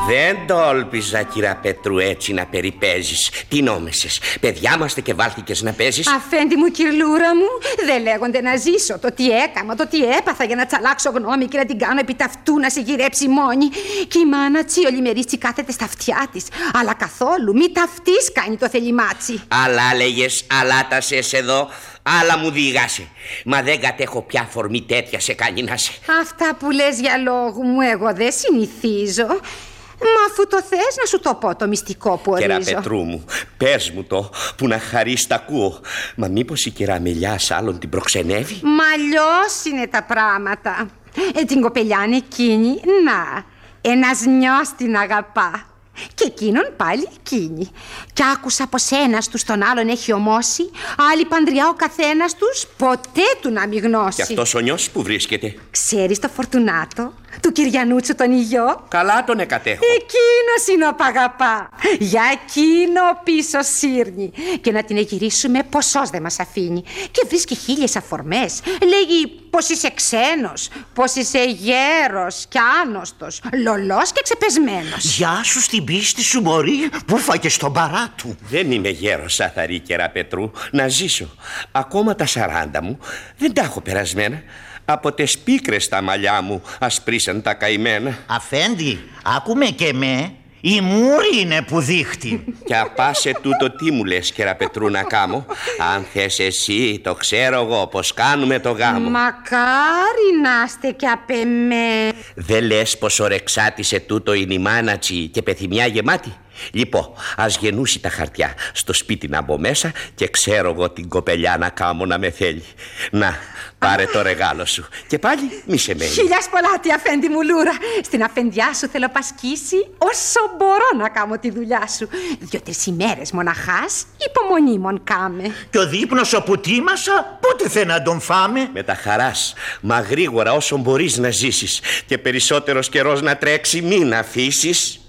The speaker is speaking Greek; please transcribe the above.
Δεν τόλπιζα, κύρα Πετρού, έτσι να περιπέζεις. Τι νόμισες, παιδιά είμαστε και βάλθηκες να παίζεις? Αφέντη μου, κυρλούρα μου, δεν λέγονται να ζήσω. Το τι έκανα, το τι έπαθα για να τσαλάξω γνώμη και να την κάνω επί ταυτού να σε γυρέψει μόνη. Και η μάνα όλη μερίτσι κάθεται στα αυτιά της. Αλλά καθόλου, μη ταυτής κάνει το θελημάτσι. Αλλά λέγες, αλάτασες εδώ, άλλα μου διηγάσαι. Μα δεν κατέχω πια φορμή τέτοια σε κανένας. Αυτά που λες για λόγου μου εγώ δεν συνηθίζω. Μα αφού το θες να σου το πω το μυστικό που ορίζω. Κερά Πετρού μου, πες μου το που να χαρείς τ' ακούω. Μα μήπως η κερά Μελιάς άλλον την προξενεύει? Μα αλλιώς είναι τα πράγματα. Την κοπελιάνε εκείνη, να, ένας νιός την αγαπά. Και εκείνον πάλι εκείνη. Κι άκουσα πως ένας τους τον άλλον έχει ομώσει. Άλλη παντριά ο καθένας τους ποτέ του να μη γνώσει. Και αυτός ο νιός που βρίσκεται? Ξέρεις το Φορτουνάτο, του Κυριανούτσου τον ηγιό? Καλά τον εκατέχω. Εκείνος είναι ο παγαπά. Για εκείνο πίσω σύρνει. Και να την εγυρίσουμε ποσός δεν μας αφήνει. Και βρίσκει χίλιες αφορμές. Λέγει πως είσαι ξένος, πως είσαι γέρος κι άνοστος, λολός και ξεπεσμένος. Γεια σου στην πίστη σου, μωρή, που φάγε στον παρά του. Δεν είμαι γέρος, αθαρή κερά Πετρού, να ζήσω. Ακόμα τα 40 μου δεν τα έχω περασμένα. Από τες πίκρες τα μαλλιά μου ασπρίσαν τα καημένα. Αφέντη, άκουμε και με. Η μούρη είναι που δείχτη. Κι απάσε τούτο τι μου λες, κερά Πετρού, να κάμω? Αν θες εσύ, το ξέρω εγώ πως κάνουμε το γάμο. Μακάρι να είστε κι απ' εμέ. Δεν λες πως ορεξάτισε τούτο είναι η μάνατσι και πεθυμιά γεμάτη? Λοιπόν, ας γεννούσει τα χαρτιά στο σπίτι να μπω μέσα και ξέρω εγώ την κοπελιά να κάμω να με θέλει. Να, πάρε το ρεγάλο σου και πάλι μη σε μένει. Χιλιάς πολλάτη, αφέντη μου Λούρα. Στην αφεντιά σου θέλω πασκίσει όσο μπορώ να κάμω τη δουλειά σου. 2-3 ημέρες μοναχάς, υπομονήμων κάμε. Και ο δείπνος όπου τίμασα, πότε θε να τον φάμε? Με τα χαράς, μα γρήγορα όσο μπορείς να ζήσεις και περισσότερος καιρός να τρέξει μην αφήσεις.